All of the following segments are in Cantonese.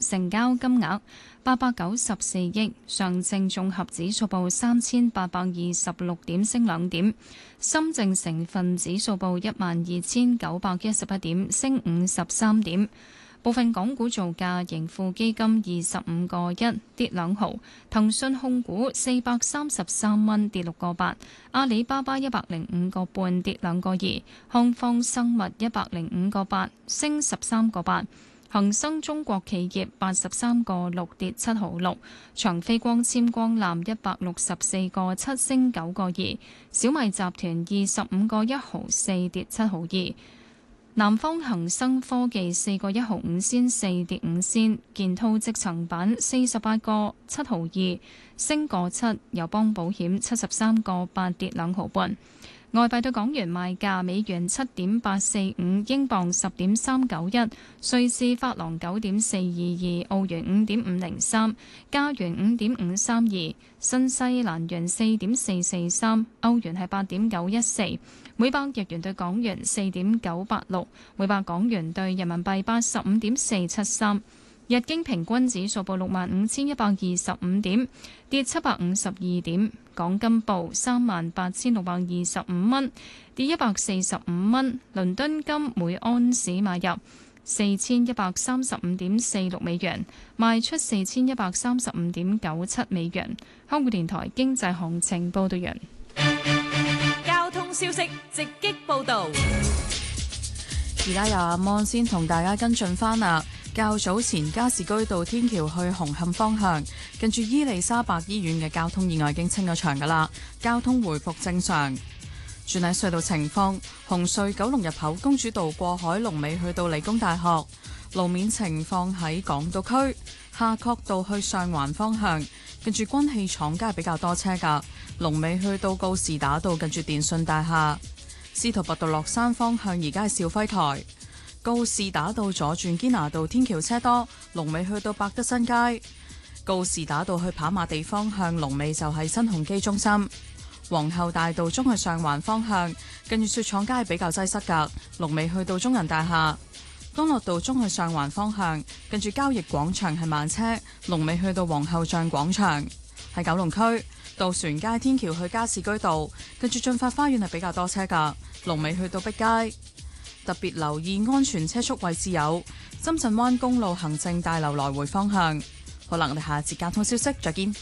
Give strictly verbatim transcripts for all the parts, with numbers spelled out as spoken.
成交金額八百九十四億。上證綜合指數報三千八百二十六點，升兩點。深證成分指數報一萬二千九百一十一點，升五十三點。部分港股造價，盈富基金二十五個一跌兩毫，騰訊控股四百三十三蚊跌六個八，阿里巴巴一百零五個半跌兩個二，康方生物一百零五個八升十三個八，恒生中國企業八十三個六跌七毫六，長飛光纖光纜一百六十四個七升九個二，小米集團二十五個一毫四跌七毫二。南方恒生科技四個一毫五仙四跌五仙，建滔積層板四十八個七毫二升個七，友邦保險七十三個八跌兩毫半。外幣對港元賣價：美元七點八四五，英鎊十點三九一，瑞士法郎九點四二二，澳元五點五零三，加元五點五三二，新西蘭元四點四四三，歐元係八點九一四。每百日元對港元四點九八六，每百港元對人民幣八十五點四七三。日經平均指數報六萬五千一百二十五點，跌七百五十二點。港金報三萬八千六百二十五蚊，跌一百四十五蚊。倫敦金每安士買入四千一百三十五點四六美元，賣出四千一百三十五點九七美元。香港電台經濟行情報道完。 交通消息直擊報道。 而家由阿芒先同大家跟進翻啦。較早前加士居道天橋去紅磡方向，近住伊利沙伯醫院嘅交通意外已經清咗場噶啦，交通回復正常。轉喺隧道情況，紅隧九龍入口公主道過海龍尾去到理工大學，路面情況喺港島區夏慤道去上環方向，近住軍器廠街比較多車噶，龍尾去到告士打道近住電訊大廈。司徒拔道落山方向而家係肇輝台。告士打道左轉堅拿道天橋車多，龍尾去到百德新街。告士打道去跑馬地方向，龍尾就係新鴻基中心。皇后大道中去上環方向，近住雪廠街比較擠塞噶，龍尾去到中銀大廈。干諾道中去上環方向，近住交易廣場係慢車，龍尾去到皇后像廣場。喺九龍區渡船街天橋去加士居道，近住駿發花園係比較多車噶，龍尾去到碧街。特別留意安全車速位置有深圳灣公路行政大樓來回方向。好啦，我哋下一節交通消息再見。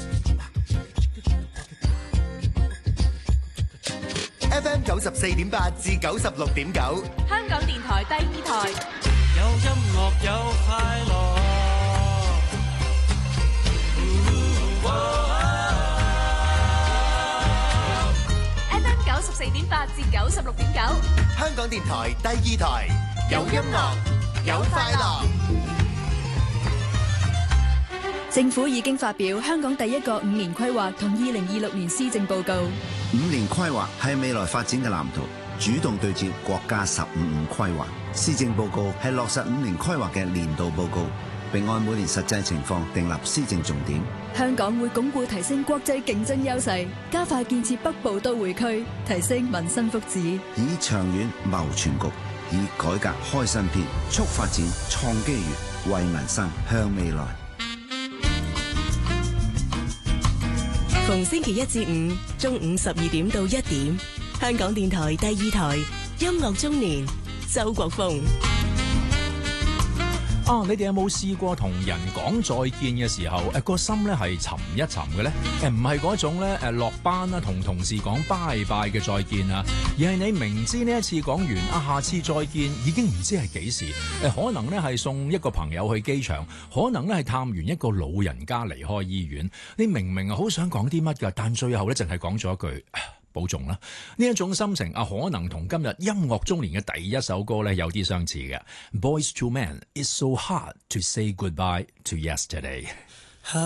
F M 九十四點八至九十六點九， 香港電台第二台， 有音樂有快樂。 九十四點八至九十六點九， 香港電台第二台，有音樂有快樂。 政府已經發表香港第一個五年規劃同二零二六年施政報告。 五年規劃係未來發展嘅藍圖，主動對接國家十五五規劃。施政報告係落實五年規劃嘅年度報告，並按每年實際情況訂立施政重點。 香港會鞏固提升國際競爭優勢，加快建設北部都會區，提升民生福祉， 以長遠謀全局，以改革開新篇，促發展創機遇，為民生向未來。 逢星期一至五中午十二點到一點，香港電台第二台音樂中年，周國峰。 啊！你哋有冇試過同人講再見嘅時候，誒、呃、個心咧係沉一沉嘅咧？誒唔係嗰種咧誒落班啦，同同事講拜拜嘅再見啊，而係你明知呢一次講完啊，下次再見已經唔知係幾時。誒、呃、可能咧係送一個朋友去機場，可能咧係探完一個老人家離開醫院。你明明好想講啲乜㗎，但最後咧淨係講咗一句保重啦。呢一種心情啊，可能同今日音樂中年嘅第一首歌咧有啲相似嘅。Boys to Men, it's so hard to say goodbye to yesterday.